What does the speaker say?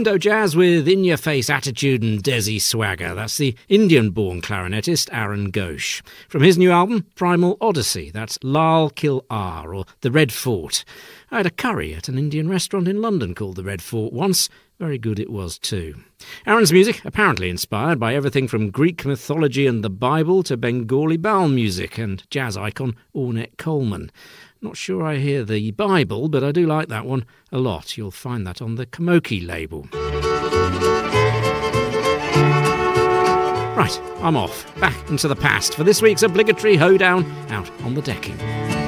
Indo-jazz with in-your-face attitude and desi swagger. That's the Indian-born clarinetist Aaron Ghosh. From his new album, Primal Odyssey, that's Lal Kil Ar, or The Red Fort. I had a curry at an Indian restaurant in London called The Red Fort once. Very good it was too. Aaron's music apparently inspired by everything from Greek mythology and the Bible to Bengali Baul music and jazz icon Ornette Coleman. Not sure I hear the Bible, but I do like that one a lot. You'll find that on the Komoki label. Right, I'm off, back into the past for this week's obligatory hoedown out on the decking.